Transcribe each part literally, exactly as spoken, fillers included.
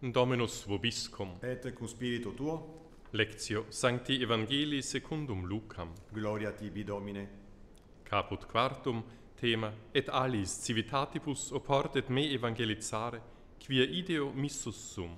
Dominus vobiscum. Et cum spiritu tuo, Lectio Sancti Evangelii secundum Lucam. gloria tibi Domine. Caput quartum, thema et alis civitatibus oport et me evangelizare, quia ideo missus sum.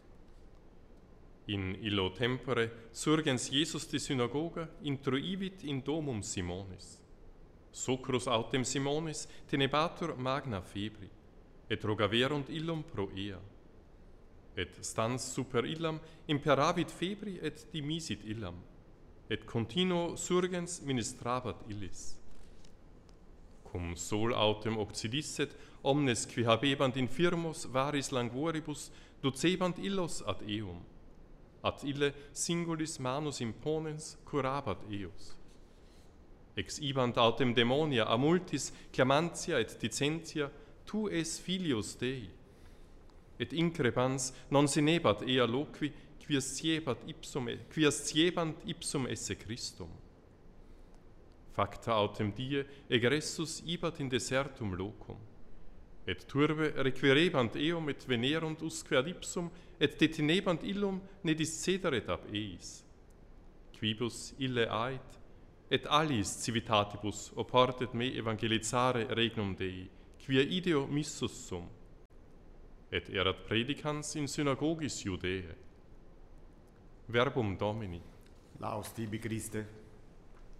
In illo tempore surgens Iesus de synagoga introivit in domum Simonis. Socrus autem Simonis tenebatur magna febri, et rogaverunt illum pro ea. Et stans super illam imperavit febri et dimisit illam, et continuo surgens ministrabat illis. Cum sol autem occidisset, omnes qui habebant infirmos varis languoribus, ducebant illos ad eum. Ad ille singulis manus imponens curabat eos. Ex ibant autem demonia a multis clamantia et dicentia, tu es filius Dei. Et increbans non sinebat ea loqui, quias siebat ipsum, quias siebant ipsum esse Christum. Facta autem die egressus ibat in desertum locum, et turbe requirebant eum et venerunt usque ad ipsum, et detinebant illum ne discederet ab eis. Quibus ille ait, et alis civitatibus oportet me evangelizare regnum Dei, quia ideo missus sum. Et erat predicans in synagogis Judae. Verbum Domini. Laus tibi Christe.